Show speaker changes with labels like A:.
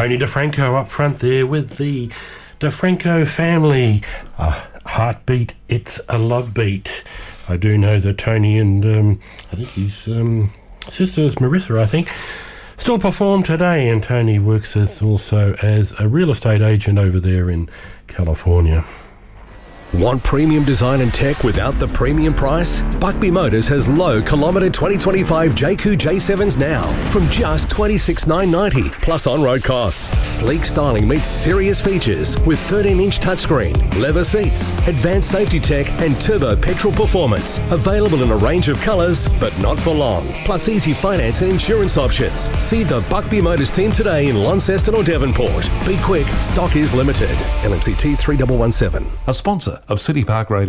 A: Tony DeFranco up front there with the DeFranco family. Heartbeat, it's a love beat. I do know that Tony and I think his sister is Marissa, I think, still perform today, and Tony works also as a real estate agent over there in California.
B: Want premium design and tech without the premium price? Buckby Motors has low kilometre 2025 JQ J7s now from just $26,990 plus on-road costs. Sleek styling meets serious features with 13-inch touchscreen, leather seats, advanced safety tech and turbo petrol performance. Available in a range of colours, but not for long. Plus easy finance and insurance options. See the Buckby Motors team today in Launceston or Devonport. Be quick, stock is limited. LMCT 3117.
C: A sponsor of City Park Radio.